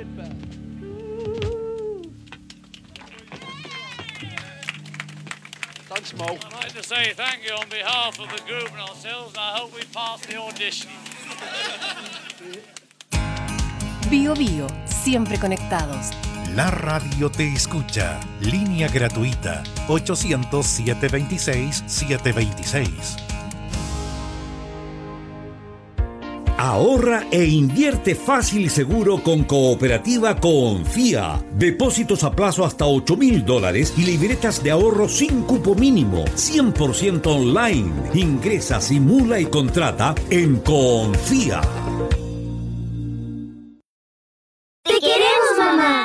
I'd like to say thank you on behalf of the group and ourselves, and I hope we pass the audition. Bio Bio, siempre conectados. La radio te escucha. Línea gratuita 800-726-726. Ahorra e invierte fácil y seguro con Cooperativa Confía. Depósitos a plazo hasta $8,000 y libretas de ahorro sin cupo mínimo. 100% online. Ingresa, simula y contrata en Confía. ¡Te queremos, mamá!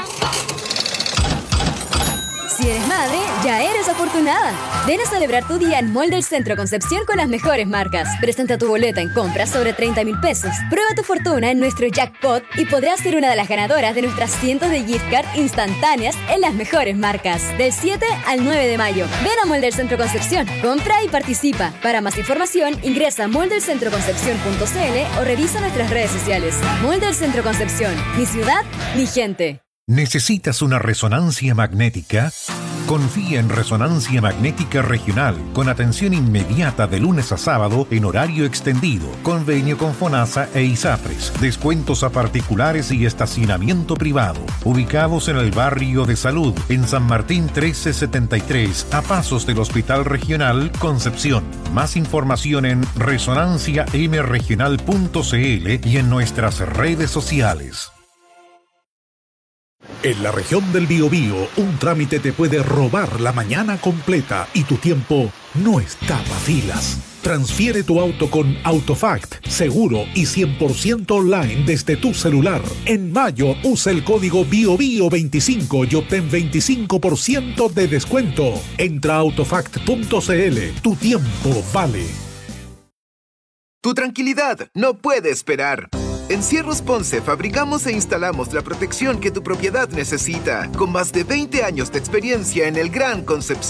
Si eres madre, ya eres afortunada. Ven a celebrar tu día en Mall del Centro Concepción con las mejores marcas. Presenta tu boleta en compras sobre 30,000 pesos. Prueba tu fortuna en nuestro jackpot y podrás ser una de las ganadoras de nuestras cientos de gift card instantáneas en las mejores marcas. Del 7 al 9 de mayo. Ven a Mall del Centro Concepción. Compra y participa. Para más información, ingresa a moldelcentroconcepcion.cl o revisa nuestras redes sociales. Mall del Centro Concepción. Mi ciudad, mi gente. ¿Necesitas una resonancia magnética? Confía en Resonancia Magnética Regional, con atención inmediata de lunes a sábado en horario extendido, convenio con FONASA e ISAPRES, descuentos a particulares y estacionamiento privado. Ubicados en el barrio de Salud, en San Martín 1373, a pasos del Hospital Regional Concepción. Más información en resonanciamregional.cl y en nuestras redes sociales. En la región del Biobío, un trámite te puede robar la mañana completa y tu tiempo no está para filas. Transfiere tu auto con Autofact, seguro y 100% online desde tu celular. En mayo, usa el código BIOBIO25 y obtén 25% de descuento. Entra a autofact.cl. Tu tiempo vale. Tu tranquilidad no puede esperar. En Cierros Ponce fabricamos e instalamos la protección que tu propiedad necesita, con más de 20 años de experiencia en el Gran Concepción.